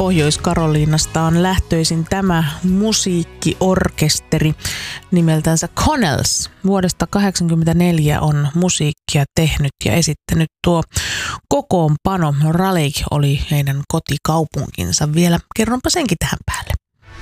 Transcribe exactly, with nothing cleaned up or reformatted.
Pohjois-Karoliinasta on lähtöisin tämä musiikkiorkesteri nimeltänsä Connells. Vuodesta kahdeksankymmentäneljä on musiikkia tehnyt ja esittänyt tuo kokoonpano. Raleigh oli heidän kotikaupunkinsa. Vielä kerronpa senkin tähän päälle.